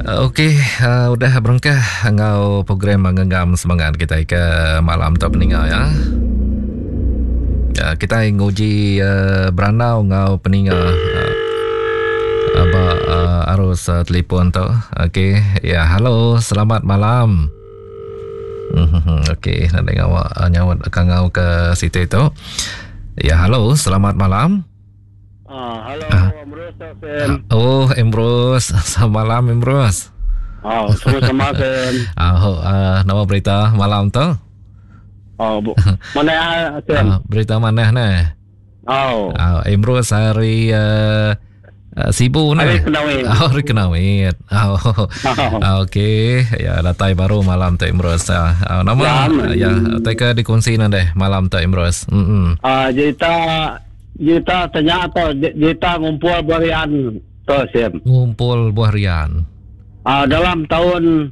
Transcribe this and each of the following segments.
Okey, udah berengkah ngau program mengenggam semangat kita ke malam tu peninggal ya. Kita nguji beranau ngau peninggal apa arus telefon tu. Okey, ya halo, selamat malam. Okey, nak dengar awak nyawat ngau ke situ tu. Ya halo, selamat malam. Halo, Emrus. Oh, Emrus. Selamat malam, Emrus. Sama-sama, Sen. Nama berita malam tu? Mana, Sen? Berita mana ni? Emrus hari Sibu ni. Hari Kenawit. Hari Kenawit. Okey. Ya, datai baru malam tu, Emrus. Nama? Ya, teka dikongsi nanti malam tu, Emrus. Kita tanya atau kita ngumpul berian tu, Sem. Ngumpul buah rian. Dalam tahun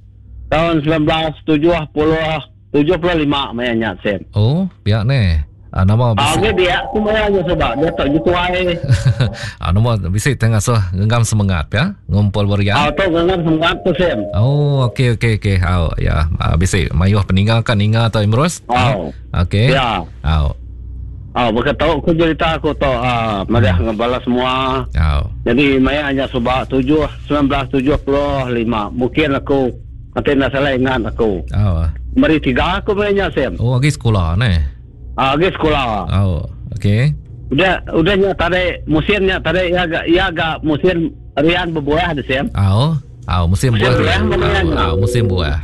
1975 mainnya, Sem. Oh, pihak ni. Nama Okey, dia semuanya sebab dia tak gitu ai. Nama bisik tengah genggam semangat ya. Ngumpul berian. Tu genggam semangat tu, Sem. Oh, okey. Ya, bisik mayuh peninggalkan ingat atau Emrus? Okey. Ya. Berkata aku cerita aku tu mereka ngebalas semua. Jadi Maya hanya sebab 1975. Mungkin aku nanti nak salah ingat aku. Mari 3 aku mainnya, Sam. Oh, lagi sekolah ni. Lagi sekolah. Okey. Udahnya tarik musimnya tarik ya agak musim rian berbuah ada, Sam. Musim buah rian. Musim buah.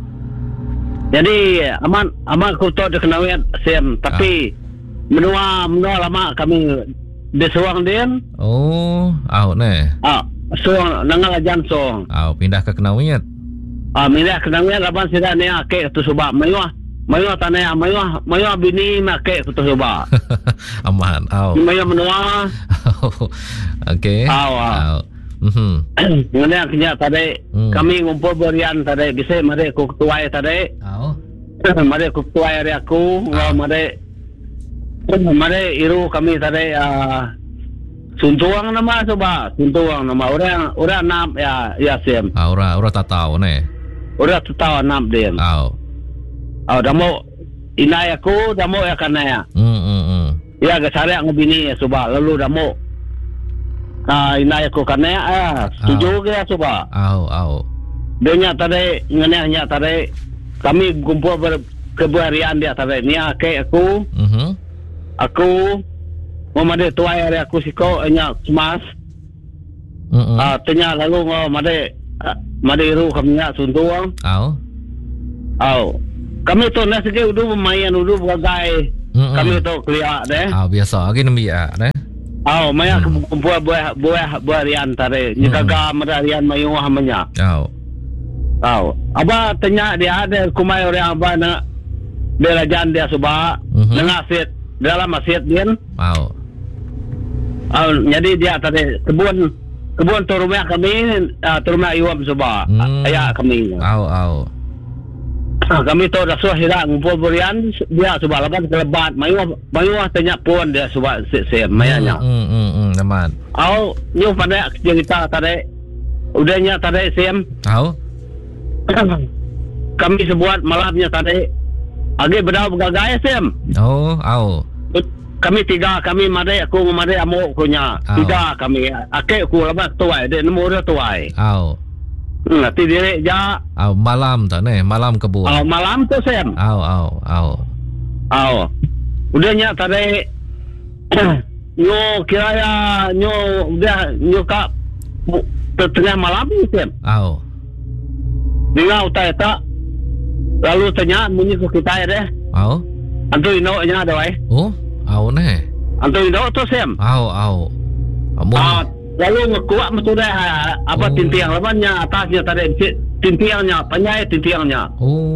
Jadi aman aku tu dikenal Sam, tapi menua lama kami desuang dia. Ni. Suang nangal ajan suang. Pindah ke Kenawit. Pindah ke Kenawit laban sida ni akek tu sebab mayuah tanah mayuah bini make tu sebab. Aman. Mayuah menua. Okey. Ngene kenya tadi kami ngumpul berian tadi bisa mari ku tuai tadi. Mari ku tuai hari aku Mari iru kami tadi suntuang nama coba suntuang nama orang nam ya Sim. Orang tak tahu ni. Orang tak tahu nam dia. Damo inai aku damo ya kanaya. Ya gasare ang bini ya coba lalu damo. Inai aku kanaya setuju ke ya coba. Dia tadi ngene tadi kami kumpul berkebuarian dia tadi ni akek aku. Aku made tuai hari aku siko nya cemas. Tanya lalu made iru kami nya suntuang. Kami tu nasi ke udu main udu bagai. Kami tu kelia deh. Biasa lagi nami ya deh. Maya buah rian tare. Nyikaga mada rian mayu hamanya. Aba tanya dia ada kumai orang aba na belajan dia subah nengasit dalam masjid dia. Jadi dia tadi kebun tu rumah kami, tu rumah iwam sebab ayah kami. Kami tu dah suah hilang ngumpul berian dia sebab lepas kelebat mayuah tanya pun dia sebab mayanya. Teman. Nyu pada cerita tadi udahnya tadi Sim. Kami sebuat malamnya tadi. Agi berdau bergagai Sim. Kami 3 kami made aku made amuk punya. 3 kami. Akek aku lepas tuai dia nemu dia tuai. Nanti direk ja. Malam tu ni, malam kebun. Malam tu Sim. Udahnya tadi nyo kiraya nyo udah nyo kak tengah malam ni Sim. Dengar utai tak. Lalu tanya bunyi ke kita deh. Antu ino nya ada wai. Ni. Antu ino tu Sam. Lalu ngekuat betul dah apa tintiang lawannya atasnya tadi tintiangnya panjai tintiangnya.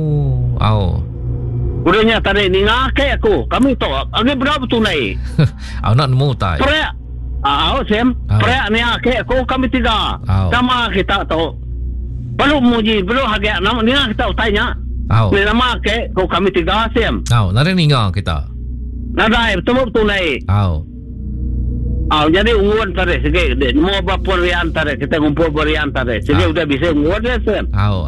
Udahnya tadi ni ngake aku. Kami tu agi berapa tu nai. Nak nemu tai. Prek. Sam. Prek ni ngake aku kami 3. Sama kita tu. Belum muji belum harga nama ni kita tanya. Ni nama ke kau kami 3 Sam. Nari ningal kita. Nadai betul nai. Jadi unguan tadi sige mau apa rian tadi kita ngumpul berian tadi sige udah bisa unguan deh Sam.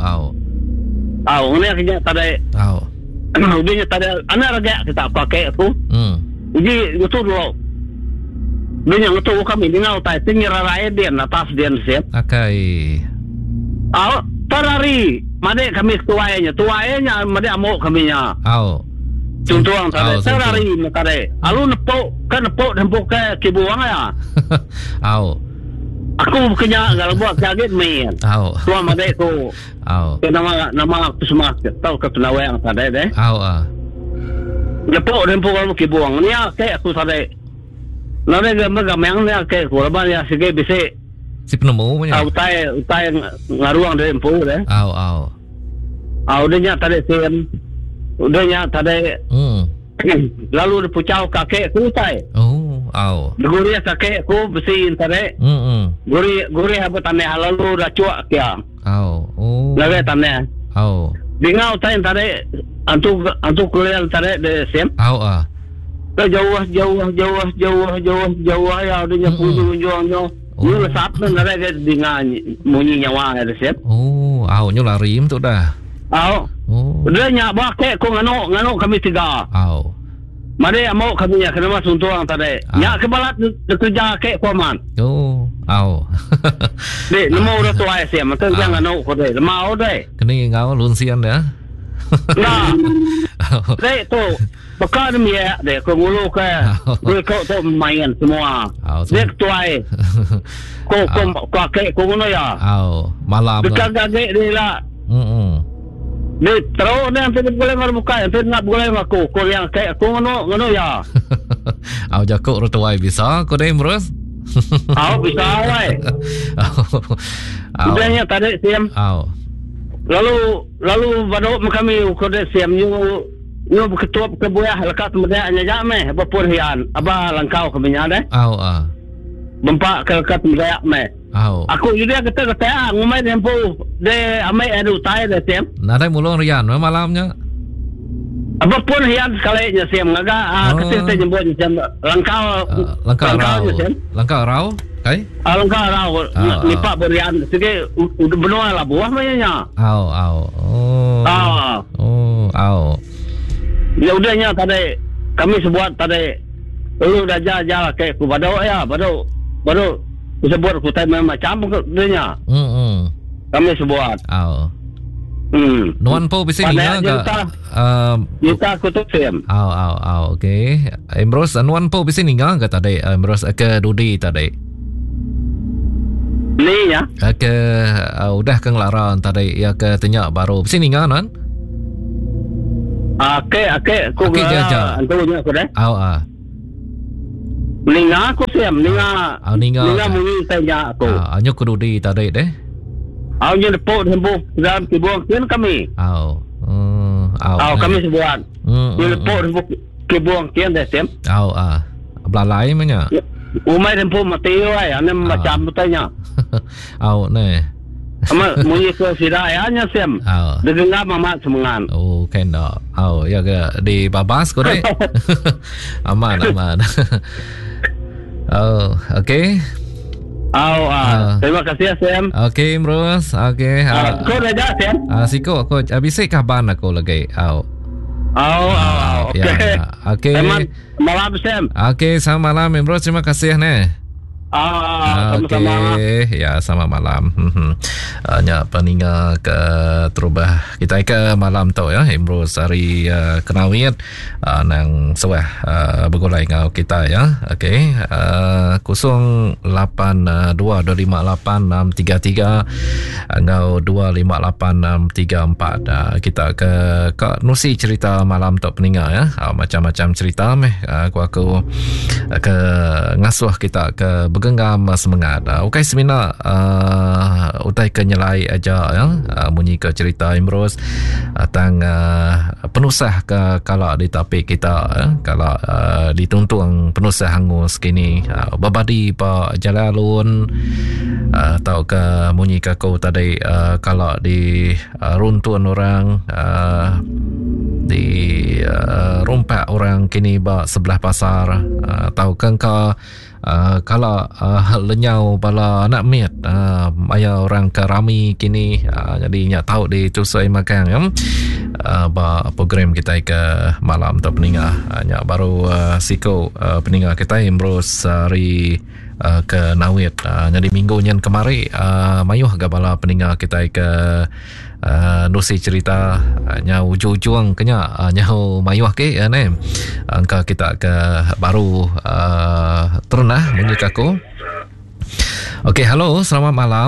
Ini kerja tadi. Udahnya tadi anak raga kita pakai aku. Uji betul dulu. Udahnya betul kami dengar tadi tinggi raya dia atas dia Sam. Terari made kami tuanya made amok kaminya. Contoh tadi terari tadi. Alu nepok ke kibuang ya. Aku kena kalau buat kaget main. Tua made ko. Nama aku semua tahu ke penawang tadi deh. Nepok kalau kibuang ni kayak aku tadi. Lalu gamang ni kayak korban ya sige bisa. Si penemu punya. Utai ngaruang dari empu deh. Udahnya tadi Sam. Udahnya tadi. Lalu dipucau kakekku utai. Guri kakekku besiin tadi. Guri apa tanah lalu dah cuak kia. Lalu tanah. Dengar utai tadi. Antuk kuliah tadi de Sam. Jauh ya udahnya punya. Ini sapna nara dengan munyi nyawa ada Sam. Nyo larim tu dah. Udah nyabak ke ko ngano kami tiga. Made mau kami nya kena suntuang tadi. Nya kebalat kerja ke koman. Dek nemo udah tua Sam, maka jangan ngano ko deh. Mau deh. Kini ngau lunsian dah. Nah. Dek tu Bakal ni ya, dek ko ngulu ke, kau tu main semua. Dek tuai, ko kakek ko ngono ya. Malam. Dekat kakek dia lah. Dek terus ni nanti boleh berbuka, nanti nak boleh aku. Ko yang kakek ko ngono ya. Jakuk tuai bisa, ko deh terus. Bisa wai. Udahnya tadi Sam. Lalu baru kami ko deh Sam Yo ketua kebuah lekat muda nya jame bapur hian aba langkau kaminya deh. Bempak ke lekat muda me. Aku juga kata ngumai tempo de amai adu tai de Sam. Nadai mulung rian malamnya. Aba pun hian sekali nya Sam ngaga kesih teh jembut Sam langkau rau kai? Langkau rau lipat berian sige udah benua lah buah nya. Ya udahnya tadi kami sebuat tadi lu dah jalan kayak ku baru sebut ku tadi macam dia kami sebuat nuan po bisa ni kita kutuk Sam okey Emros nuan po bisa ni ga tadi Emros ke Dudi tadi ni ya ke udah ke ngelaran tadi ya ke tanya baru bisa ni ga nan Ake ko jaja. Antunya ko deh. Ninga ko Sam, ninga muni tanya aku. Anyo kududi tadi deh. Nya depo tempo dalam kibuang kian kami. Kami sebuat. Nya depo tempo kibuang kian deh Sam. Belalai manya. Umai tempo mati wai, ane macam tanya. Ne. Ama muni ko sidayanya Sam. Dengar mama semangat. Kena. Ya ke di babas ko deh. Aman. Okey. Terima kasih ya Sam. Okey Bros. Okey. Kau dah dah Sam? Siko aku habis kaban aku lagi. Okey. Malam Sam. Okey, selamat malam Bros. Terima kasih ne. Sama-sama. Ya, sama malam. Nya peninga ke terubah kita ke malam tu ya. Emros hari kenawit nang sewah bergulai ngau kita ya. Okey. 082258633 ngau 258634. Kita ke nusi cerita malam tu peninga ya. Macam-macam cerita aku ke ngasuh kita ke genggam semangat. Okey semina utai ke nyelai aja ya. Munyi ke cerita Emros tentang penusah ke kalau di topik kita ya. Kalau dituntung penusah hangus kini babadi pa jalalun atau ke munyi ke kau tadi kalau di runtun orang di rumpak orang kini ba sebelah pasar tahu kan ke kalau lenyau bala anak miat ayah orang kerami kini jadi nyak tahu di tusai makan program kita ke malam tu peningah nyak baru siko peningah kita imbrus hari ke Nawit jadi minggu nyen kemari mayuh gabala peningah kita ke nusi cerita nyau ujung kenya nyau mayuh ke ne angka kita ke baru ternah menyuk aku. Okey, halo, selamat malam.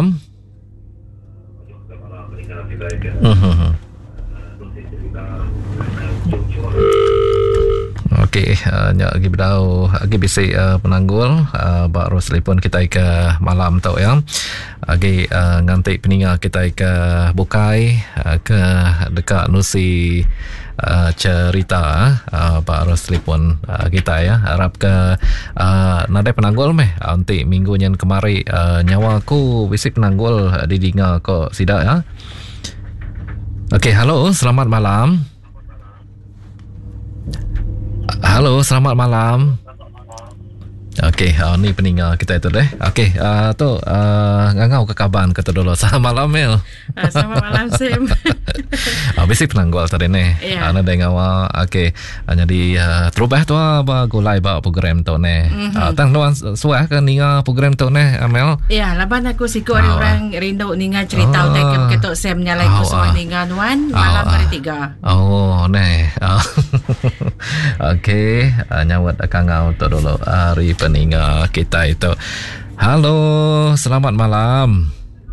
Okey, nyak lagi berdau lagi bisik penanggul baru telefon kita ke malam tau ya. Lagi ngantik peninggal kita ke bukai ke dekat nusi cerita baru telefon kita ya. Harap ke nadai penanggul meh nanti minggu yang kemari nyawa aku bisik penanggul di dinga kok sidak ya. Okey, halo, selamat malam. Halo, selamat malam. Okey, ni peninggal kita itu deh. Okey, tu ngangau ke kaban kata dulu. Selamat malam Mel. Selamat malam Sim. Bisi penanggul tadi ni. Ana dengar okey. Jadi terubah tu apa gulai ba program tu ni. Tang luan suah ke ninga program tu ni Mel. Ya, laban aku siko ada orang rindu ninga cerita utai ketok Sam nyalai ku suah ninga nuan malam hari 3. Oh, ni. Okey, nyawat kangau tu dulu hari peninggal kita itu. Halo, selamat malam.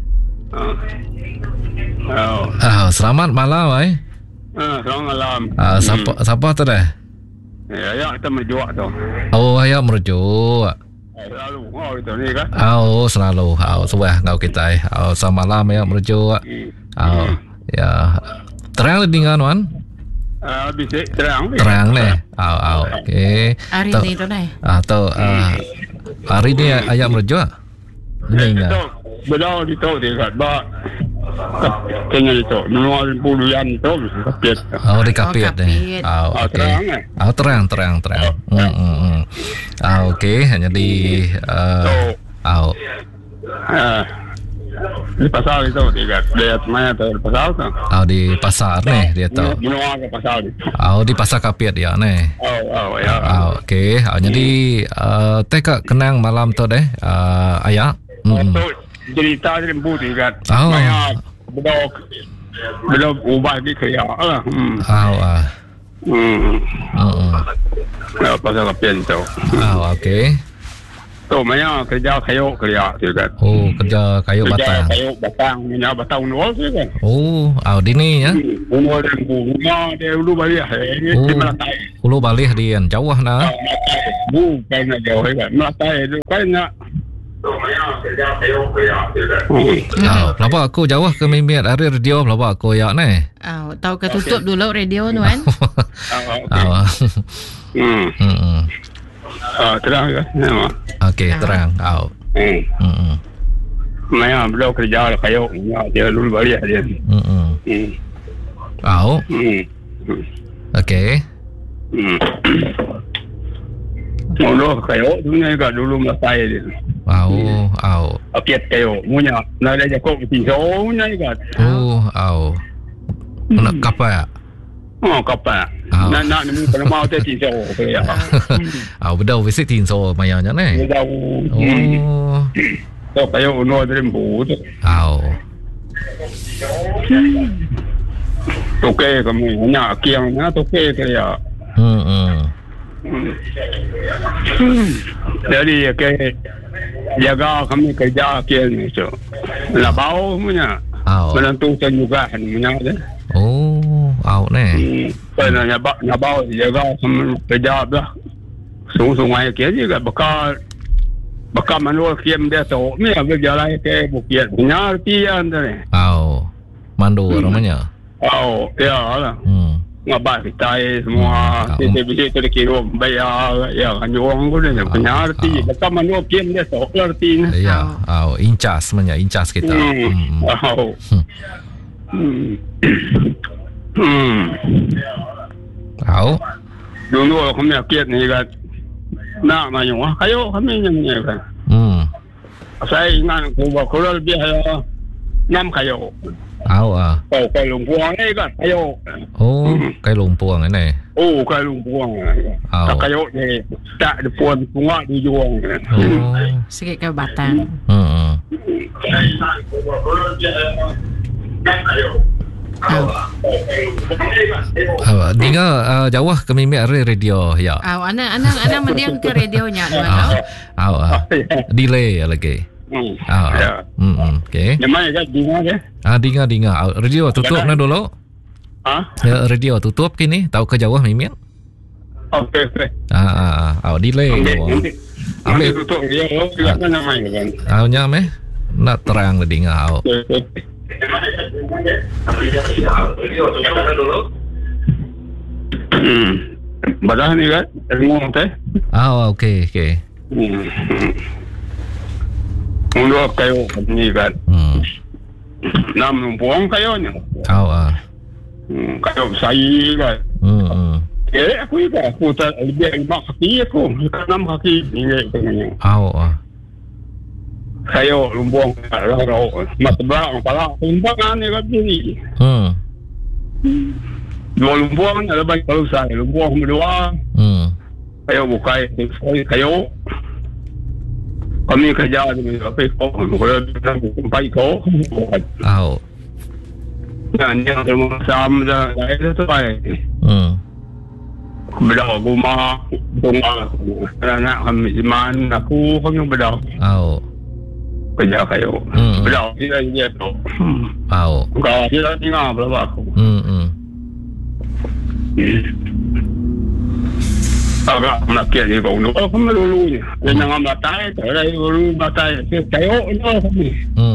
Selamat malam, selamat malam. Siapa tu dah? Ya, kita merjuak tu. Oh, ayah merjuak. Selalu kita ni kan? Selalu. Suah ngau kita. Selamat malam ayah merjuak. Ya. Terang dengan wan? Bisik terang ni. Okey. Hari ni tu ni. Atau hari ni ayah merjuak. Ini belau di tu dekat bak tinggal itu menua puluhan tu kapit. Di kapit ni. Okey. Terang. Okey, jadi di pasar itu dekat lihat mana tu pasar tu. Di pasar ni dia tu. Menua ke pasar ni. Di pasar kapit dia ni. Ya. Okey. Jadi teka kenang malam tu deh ayah. Cerita lembu dekat. Maya belum ubah di kerja lah. Pasal kapit tu. Okey. Tu Maya kerja kayu kerja dekat. Kerja kayu batang. Kayu batang, minyak batang nual tu kan. Di ni ya. Nual lembu, dia ulu balik. Di Melatai. Ulu balik dia jauh nah. Bukan nak jauh kan. Melatai tu kan nak. Kenapa aku jauh ke mimiat hari radio kenapa aku ya ni? Tahu ke tutup dulu radio tu kan? Terang ke? Okey, terang. Maya belum kerja kayu, dia dulu balik dia. Okey. Mula kayu tu ni kat dulu Melatai dia. Apiat kayu, munya nak ada jakok pisau munya kat. Nak kapal. Kapal. Nak ni kena mau tu pisau ya. Bedau visit tinso mayanya ni. Bedau. Tu kayu no lembu tu. Toke kamu nak kiang na toke kaya. Jadi ke jaga kami kerja kian itu. Labau punya. Menentukan juga punya dah. Ni. Pernah nyabau jaga kami kerja dah. Sungai kian juga bakal manual kian dia tu. Ni ada jalan ke bukit punya artian tu ni. Mandu namanya. Ya lah. Ngabak kita semua bisa tu kira bayar ya anyong pun dia punya arti bakal manual kian dia tu arti ni. Ya, incas namanya incas kita. Dulu kami kian ni kan nak mayu kayu kami yang kan. Saya ingat kalau lebih 6 kayu. Kai Lumpur ni kan kayu. Kai Lumpur ni. Kai Lumpur. Tak kayu ni tak depan bunga di juang. Sikit ke batang. Dengar jauh ke mimik radio ya. Anak mendiang ke radionya delay lagi. Okey. Memang kan dengar. Radio tutup na dulu. Ya, radio tutup kini. Tahu ke jauh mimik? Okey. Delay. Ambil tutup dia silakan nama kan. Nyam nak terang le dengar. Badah ni kan ngomong teh. Okey. Untuk kayu ni kan. Nam numpang kayunya. Kayu saya kan. Aku juga aku tak lebih 5 kaki aku. 6 kaki ni kan. Kayu lumbung rau mat berang pala lumbungan ni kan ni. Dua lumbung ada baik kalau saya lumbung kedua. Kayu bukai kayu. Kami kerja di apa kau kalau sampai kau. Dan yang terus sama dah tu baik. Bedah rumah anak kami zaman aku yang bedah. Kerja kayu. Bedah dia tu. Kau dia tinggal berapa aku. Agak nak kira kau nak kau melulunya. Jangan batai, ada lulu batai. Kayu ni kami.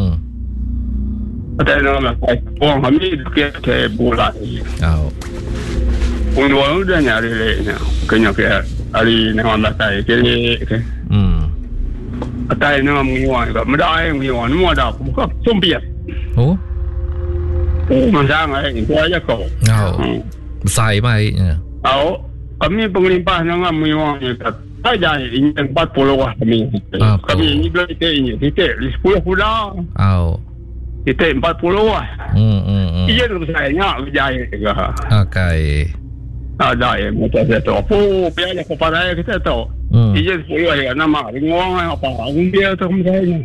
Ada nama kayu kami kira bulat. Undang dah nyari le, kena kira hari nama batai kira. Batai nama menguang, medai menguang, semua dah bukan sumpiat. Macam itu aja kau. Besar mai. Kami penglimpah dengan menguang ni. Saja ini 40 kami. Kami ini belum kita 10 kuda. Kita 40 Ia tu saya berjaya juga. Okay. Ada yang macam saya tahu. Apa biar kepada kita tahu. Ia 10 nama menguang apa? Dia tu saya.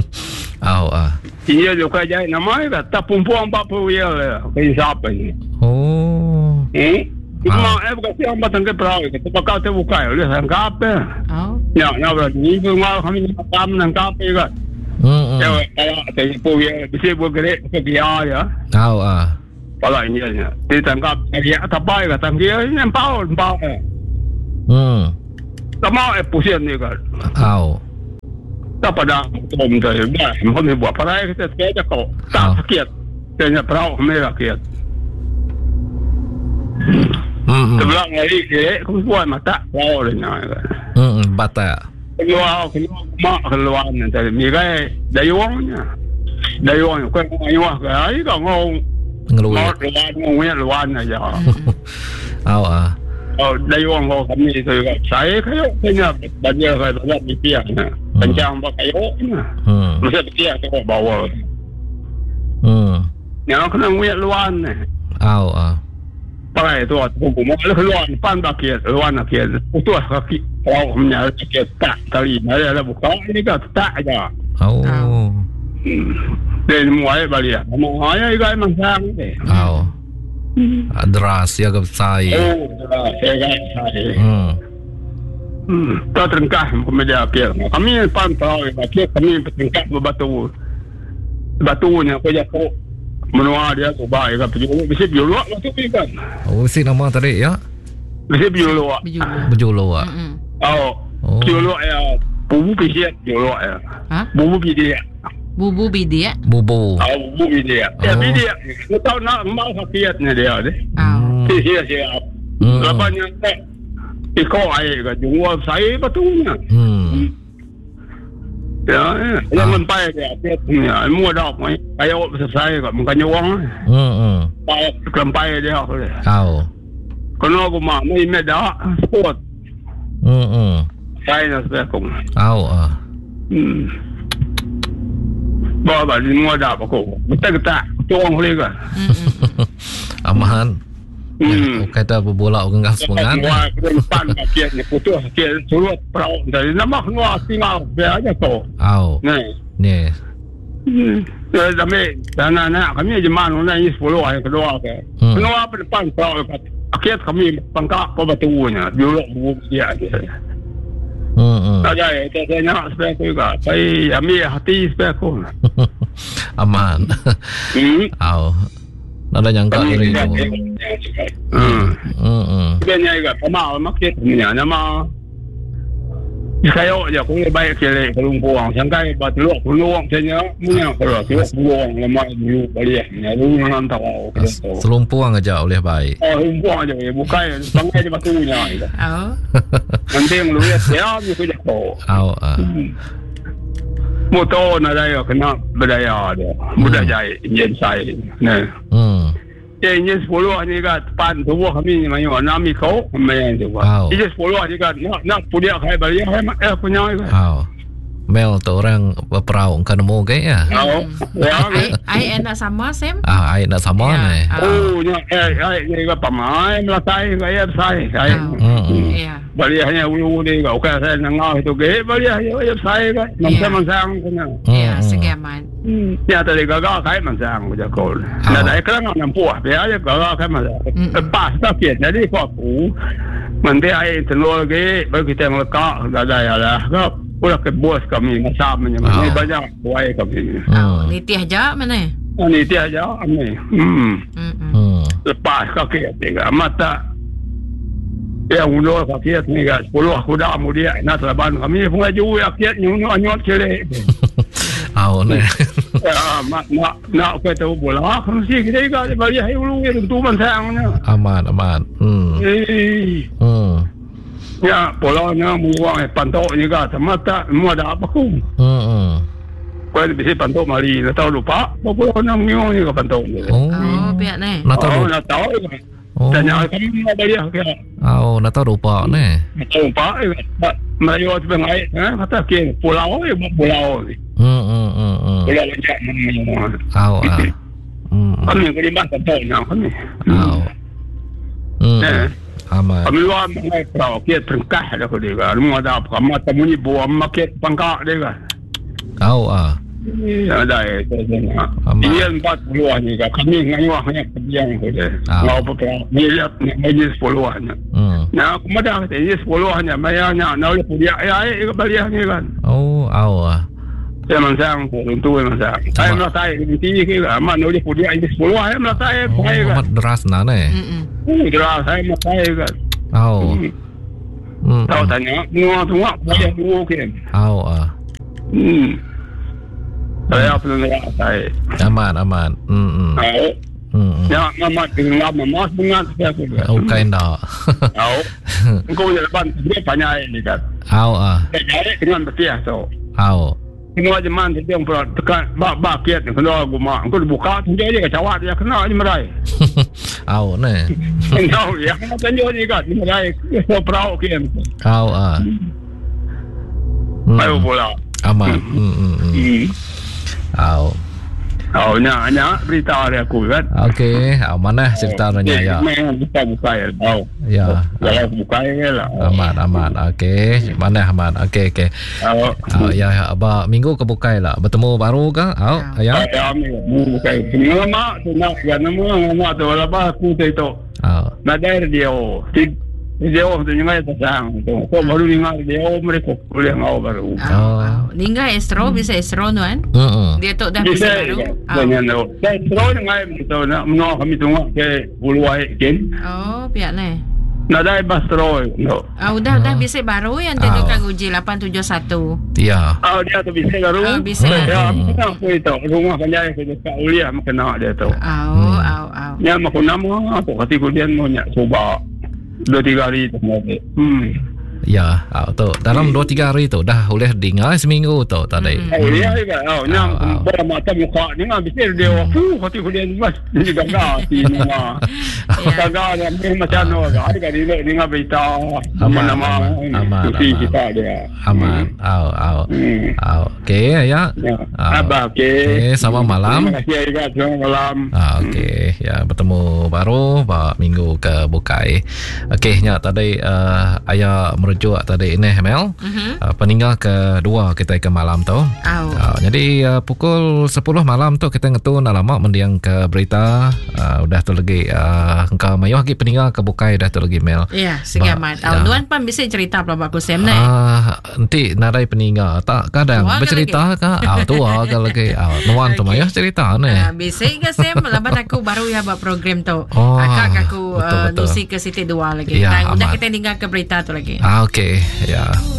Ia juga jaya nama dia tak perempuan 40 ya. Kisah apa ni? Cuma bukan siapa batang ke perahu kita bakal terbuka oleh sangkap ya berarti itu mal kami makan sangkap juga ya kalau tempo ya bisa bergerak ke dia ya kalau ini ya di sangkap dia tapai ke tangkia ini empau sama pusing ni kan tak pada bom saya dah kami buat perahu kita sekejap kau tak sakit saya perahu kami sakit sebelah hari ke kuat mata kau dah bata keluar keluar nanti mirai dayuangnya kau ayuah ke ai kau ngeluar luar aja dayuang kau kami itu juga saya kayaknya banyak kalau dipiak kencang pakai mesti dia kau bawa yang kena nguyat luar ni pakai tu aku mau keluar depan bakiat luar bakiat itu kaki kau menyala bakiat tak kali ada buka ini kan tak aja dan mulai balik mau ayah juga emang sang deh deras ya ke saya tak terengkah kemudian kami pantau bakiat kami terengkah batunya aku jatuh menua dia tu baik kan bisa biolog tu kan si nama tadi ya bisa biolog biolog biolog ya bubu bidiat biolog ya bubu bidiat bubu bidiat bubu bidiat ya bidiat tahu nak mal hakiatnya dia deh siap lapanya ikut air kan jumpa saya batunya ya, yang menpai dia mua dah kayu selesai kat bukannya wang kelempai dia kena aku mak mai dah sport Saya nak sebab aku. Bawa di muda aku. Betul tak? Tuang boleh ke? Amahan. Kata berbola orang semangat. Depan pakai ni putus pakai surut perahu dari nama keluar tinggal biar aja tu. Ni. Kami anak kami jemaah ni 10 yang kedua ke. Kedua depan perahu akhir kami pangkak ke batunya. Dulu dia dia. Saya nak supaya aku juga. Saya ambil hati supaya aku. Aman. Nada nyangka diri tu. Sebenarnya juga pemau market ni nama. Kayo je aku baik kele kelumpuang. Sangkai batulok peluang saja punya kalau peluang lama dulu balik ni dulu orang tahu. Selumpuang aja oleh baik. Selumpuang aja bukan sangai je batunya. Nanti yang lu lihat ya aku jatuh. Motor nak daya kena berdaya dia. Mudah jahit enjin saya. Nah. Enjin 10 ni kan depan tubuh kami ni mayu nak mikau main tu. Enjin 10 ni kan nak punya kai balik punya kan. Mel tu orang perahu kan mau ke ya? Ai nak sama Sam? Ai nak sama ni. Ni kan pamai melatai gaya saya. Balik hanya ulu ni kan. Okey saya nangau itu ke balik hanya saya kan. Mansang kena. Ya, segaman. Ya tadi gagal kai mansang berjakol. Nah dah kerana nampuah biar aja gagal kai mansang. Pas tak kiat jadi kau aku. Nanti ai telur ke bagi kita melekak dah lah. Pula ke bos kami masam ni banyak buai kami. Ni tiah aja mana? Ni tiah aja ni. Lepas kaki tiga mata. Ya ulo kaki ni kan 10 kuda kemudian nak laban kami pengaju kaki ni nyot cele. Ni. Nak kata bola mesti kita juga balik hai ulu tu mansangnya. Aman. Ya, polanya muang pantok ni kan sama tak semua dah apa ku. Kau bisa pantok mari, nak tahu lupa. Polanya muang ni kan pantok ni. Biar ni. Nak tahu. Nak tahu. Tanya kami nak balik ke. Nak tahu lupa ni. Nak tahu lupa. Melayu tu pengai, kata ke pulau ni. Pulau lencak ni. Kami kelimah pantok ni kami. Aman. Kami luar mengenai perahu, kita terengkah dah dia kan. Semua ada apa, mata bunyi buah market pangkak dia kan. Ya dah itu. Dia 40 ni kan. Kami ngayuah hanya kebiang dia. Ngau perahu, ni lihat ni 10-an. Nah, kemudian kata ni 10-an bayarnya, nak boleh pudiak balik ni kan. Saya mansang, untuk mansang. Saya melatai di sini kan. Amat nak boleh pudiak ini 10-an, saya melatai. Amat deras nak ni. Jelas saya makai kan. Tahu tanya, semua boleh dulu kan. Saya perlu nak saya. Aman. Ya, mama dengan mama bunga saya tu. Okey dah. Engkau je lepas dia panjang ni kan. Jadi dengan betul so. Semua zaman dia yang pernah tekan bak kiat kena guma. Engkau buka tunjuk dia kacawat dia kena ni merai. Ni. Tahu ya, kena tunjuk ni kan ni merai. So perahu kian. Ayo bola. Aman. Nak berita hari aku kan. Okey, mana cerita nanya ya? Buka ya. Ya. Kalau buka ya lah. Aman. Okey, mana aman. Okey. Ya, apa minggu ke buka lah. Bertemu baru ke? Ya. Buka. Nama tu nak nama tu apa aku tu. Nadai dia tu ngai pasang tu. Kau baru ngai dia mereka boleh ngau baru. Ningga estro bisa estro no kan? Dia tu dah bisa baru. Dengan tu. Estro ngai tu nak mengo kami tunggu ke buluai ken. Biar ni. Nadai bastro no. Udah bisa baru yang dia kan uji 871. Ya. Dia tu bisa baru. Bisa. Ya, aku itu rumah kanjai ke dekat ulia makna dia tu. Ya mak nama aku kata kemudian mau nak cuba 2-3 hari tu. Ya, tu dalam 2-3 hari tu dah boleh dengar seminggu tu tadi. Ya juga. Yang bola mata muka ni kan bisa dia hati dia mas ni gagal si nama. Gagal dia macam mana ada kan dia dengan berita nama kita dia. Aman. Okey ya. Abah okey. Selamat malam. Terima kasih juga selamat malam. Okey, ya bertemu baru minggu ke Bukai. Okey, nya tadi ayah merujuk tadi ini Mel. Peninggal kedua kita ke malam tu. Jadi pukul 10 malam tu kita ngetun alamak mendiang ke berita. Udah tu lagi engkau mayu lagi peninggal ke Bukai dah tu lagi Mel. Ya, segamat. Nuan pan bisa cerita apa aku Sam ni. Nanti nadai peninggal tak kadang bercerita ke tua ke lagi. Nuan tu mayu cerita ni. Bisa ke Sam laban aku baru ya buat program tu. Akak aku nusi ke Siti 2 lagi. Udah kita tinggal ke berita tu lagi. Okey, ya.